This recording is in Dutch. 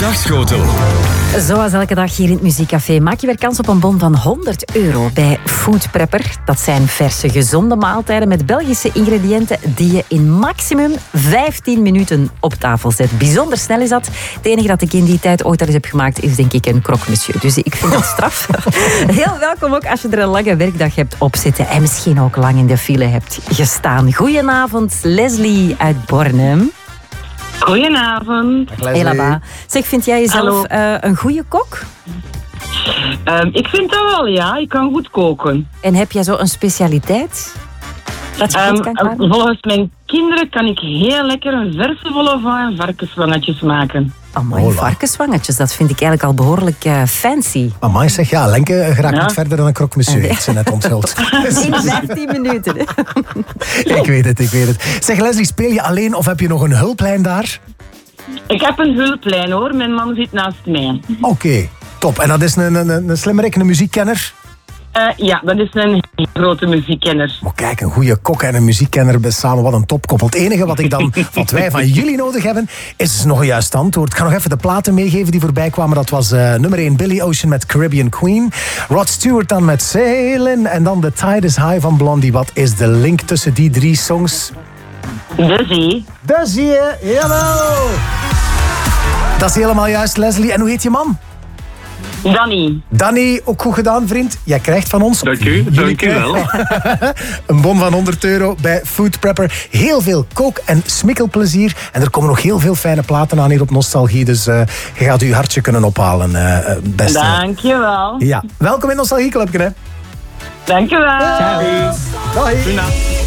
Middagsschotel. Zoals elke dag hier in het Muziekcafé maak je weer kans op een bon van €100 bij Food Prepper. Dat zijn verse, gezonde maaltijden met Belgische ingrediënten die je in maximum 15 minuten op tafel zet. Bijzonder snel is dat. Het enige dat ik in die tijd ooit al eens heb gemaakt is denk ik een croque monsieur. Dus ik vind dat straf. Heel welkom ook als je er een lange werkdag hebt opzitten en misschien ook lang in de file hebt gestaan. Goedenavond, Leslie uit Bornem. Goedenavond. Hey Laba. Zeg, vind jij jezelf een goede kok? Ik vind dat wel, ja. Ik kan goed koken. En heb jij zo een specialiteit? Dat je goed kan maken? Volgens mijn kinderen kan ik heel lekker een verse vol au vent en varkenswangetjes maken. Amai, varkenswangetjes, dat vind ik eigenlijk al behoorlijk fancy. Amai, zeg, ja, Lenke geraakt niet verder dan een croque monsieur, heeft ze net onthuld. In 15 minuten. Ik weet het. Zeg Leslie, speel je alleen of heb je nog een hulplijn daar? Ik heb een hulplijn hoor, mijn man zit naast mij. Oké, top. En dat is een slimmerik, een muziekkenner? Ja, dat is een hele grote muziekkenner. Maar kijk, een goede kok en een muziekkenner bij samen, wat een topkoppel. Het enige wat wij van jullie nodig hebben, is dus nog een juist antwoord. Ik ga nog even de platen meegeven die voorbij kwamen. Dat was nummer 1 Billy Ocean met Caribbean Queen. Rod Stewart dan met Sailing. En dan The Tide is High van Blondie. Wat is de link tussen die 3 songs? De zee. De zee, jawel! Dat is helemaal juist, Leslie. En hoe heet je man? Danny, ook goed gedaan, vriend. Jij krijgt van ons... Dank u wel. Een bon van €100 bij Food Prepper. Heel veel kook- en smikkelplezier. En er komen nog heel veel fijne platen aan hier op Nostalgie. Dus je gaat uw hartje kunnen ophalen, beste. Dankjewel. Ja, welkom in Nostalgie Clubje, hè. Dankjewel. Ciao. Bye. Goedenavond.